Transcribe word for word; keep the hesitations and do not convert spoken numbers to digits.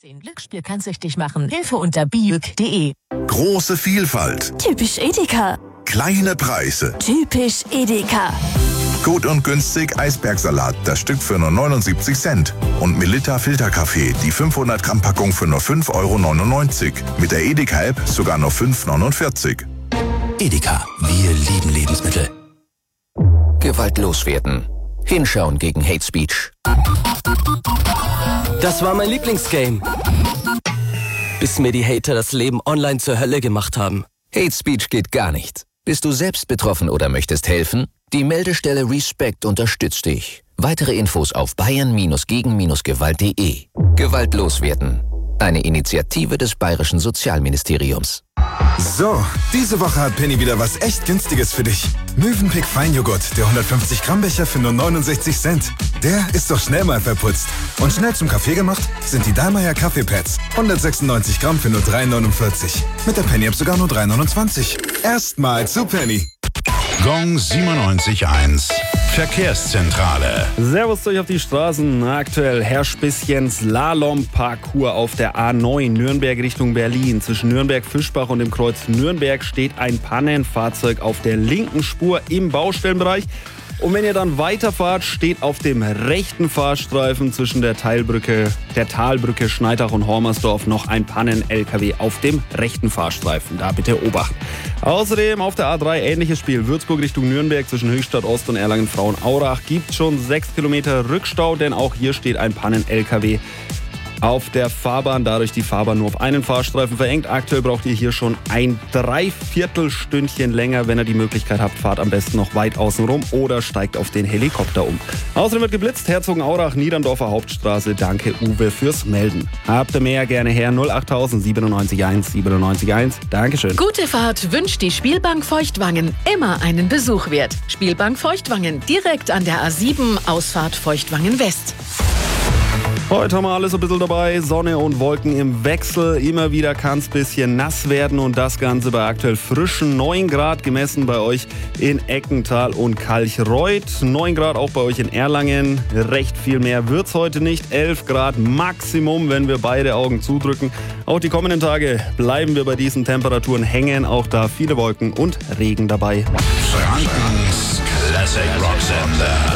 zehn Glücksspiel kann süchtig machen. Hilfe unter biuk punkt de. Große Vielfalt. Typisch Edeka. Kleine Preise. Typisch Edeka. Gut und günstig Eisbergsalat, das Stück für nur neunundsiebzig Cent. Und Melitta Filterkaffee, die fünfhundert Gramm Packung für nur fünf Euro neunundneunzig. Mit der Edeka-App sogar nur fünf Euro neunundvierzig. Edeka, wir lieben Lebensmittel. Gewaltlos werden. Hinschauen gegen Hate Speech. Das war mein Lieblingsgame. Bis mir die Hater das Leben online zur Hölle gemacht haben. Hate Speech geht gar nicht. Bist du selbst betroffen oder möchtest helfen? Die Meldestelle Respect unterstützt dich. Weitere Infos auf bayern gegen gewalt punkt de. Gewaltlos werden. Eine Initiative des Bayerischen Sozialministeriums. So, diese Woche hat Penny wieder was echt Günstiges für dich. Mövenpick Feinjoghurt, der hundertfünfzig Gramm Becher für nur neunundsechzig Cent. Der ist doch schnell mal verputzt. Und schnell zum Kaffee gemacht sind die Dallmayr Kaffeepads. hundertsechsundneunzig Gramm für nur drei neunundvierzig. Mit der Penny-App sogar nur drei neunundzwanzig. Erstmal zu Penny. Gong siebenundneunzig Komma eins. Verkehrszentrale. Servus euch auf die Straßen. Aktuell herrscht bisschen Slalom-Parcours auf der A neun Nürnberg Richtung Berlin. Zwischen Nürnberg-Fischbach und dem Kreuz Nürnberg steht ein Pannenfahrzeug auf der linken Spur im Baustellenbereich. Und wenn ihr dann weiterfahrt, steht auf dem rechten Fahrstreifen zwischen der Teilbrücke, der Talbrücke Schneidach und Hormersdorf noch ein Pannen-L K W auf dem rechten Fahrstreifen. Da bitte Obacht. Außerdem auf der A drei ähnliches Spiel. Würzburg Richtung Nürnberg zwischen Höchstadt Ost und Erlangen-Frauenaurach gibt schon sechs Kilometer Rückstau, denn auch hier steht ein Pannen-L K W auf der Fahrbahn, dadurch die Fahrbahn nur auf einen Fahrstreifen verengt. Aktuell braucht ihr hier schon ein Dreiviertelstündchen länger. Wenn ihr die Möglichkeit habt, fahrt am besten noch weit außen rum oder steigt auf den Helikopter um. Außerdem wird geblitzt, Herzogenaurach, Niederndorfer Hauptstraße. Danke Uwe fürs Melden. Habt ihr mehr, gerne her, null achttausend siebenundneunzig eins siebenundneunzig eins. Dankeschön. Gute Fahrt wünscht die Spielbank Feuchtwangen. Immer einen Besuch wert. Spielbank Feuchtwangen, direkt an der A sieben, Ausfahrt Feuchtwangen West. Heute haben wir alles ein bisschen dabei. Sonne und Wolken im Wechsel. Immer wieder kann es ein bisschen nass werden und das Ganze bei aktuell frischen neun Grad gemessen bei euch in Eckental und Kalchreuth. neun Grad auch bei euch in Erlangen. Recht viel mehr wird es heute nicht. elf Grad Maximum, wenn wir beide Augen zudrücken. Auch die kommenden Tage bleiben wir bei diesen Temperaturen hängen. Auch da viele Wolken und Regen dabei. Frankens Classic Rock Sender.